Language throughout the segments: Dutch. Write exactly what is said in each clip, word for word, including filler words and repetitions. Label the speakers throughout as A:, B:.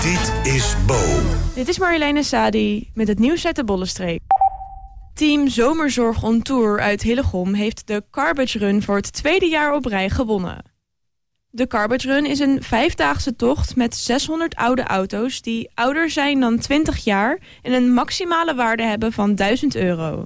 A: Dit is Bo.
B: Dit is Marjoleine Sadi met het nieuws uit de Bollenstreek. Team Zomerzorg on Tour uit Hillegom heeft de Carbage Run voor het tweede jaar op rij gewonnen. De Carbage Run is een vijfdaagse tocht met zeshonderd oude auto's die ouder zijn dan twintig jaar en een maximale waarde hebben van duizend euro.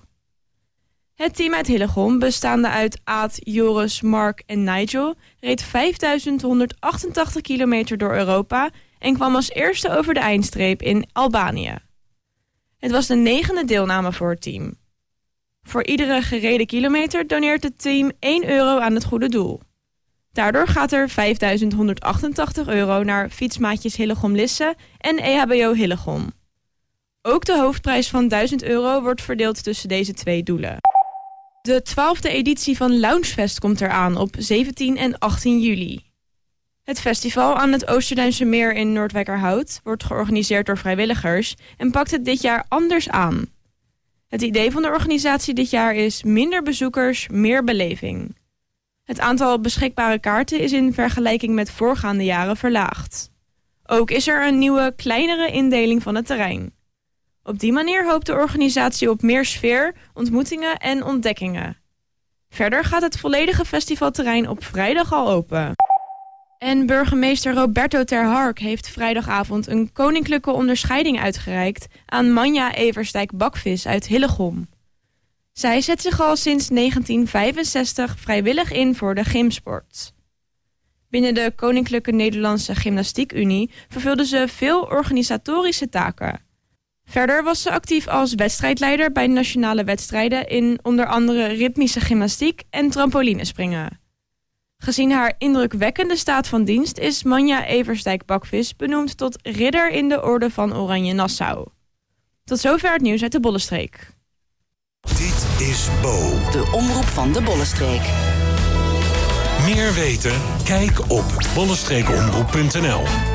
B: Het team uit Hillegom, bestaande uit Aad, Joris, Mark en Nigel, reed vijfduizend honderdachtentachtig kilometer door Europa en kwam als eerste over de eindstreep in Albanië. Het was de negende deelname voor het team. Voor iedere gereden kilometer doneert het team één euro aan het goede doel. Daardoor gaat er vijfduizend honderdachtentachtig euro naar Fietsmaatjes Hillegom-Lisse en E H B O Hillegom. Ook de hoofdprijs van duizend euro wordt verdeeld tussen deze twee doelen. De twaalfde editie van Loungefest komt eraan op zeventien en achttien juli. Het festival aan het Oosterduinse Meer in Noordwijkerhout wordt georganiseerd door vrijwilligers en pakt het dit jaar anders aan. Het idee van de organisatie dit jaar is minder bezoekers, meer beleving. Het aantal beschikbare kaarten is in vergelijking met voorgaande jaren verlaagd. Ook is er een nieuwe, kleinere indeling van het terrein. Op die manier hoopt de organisatie op meer sfeer, ontmoetingen en ontdekkingen. Verder gaat het volledige festivalterrein op vrijdag al open. En burgemeester Roberto Ter Hark heeft vrijdagavond een koninklijke onderscheiding uitgereikt aan Manja Eversdijk Bakvis uit Hillegom. Zij zet zich al sinds negentien vijfenzestig vrijwillig in voor de gymsport. Binnen de Koninklijke Nederlandse Gymnastiek Unie vervulde ze veel organisatorische taken. Verder was ze actief als wedstrijdleider bij nationale wedstrijden in onder andere ritmische gymnastiek en trampolinespringen. Gezien haar indrukwekkende staat van dienst is Manja Eversdijk Bakvis benoemd tot ridder in de Orde van Oranje Nassau. Tot zover het nieuws uit de Bollenstreek.
A: Dit is Bo.
C: De omroep van de Bollenstreek.
A: Meer weten? Kijk op bollenstreekomroep punt n l.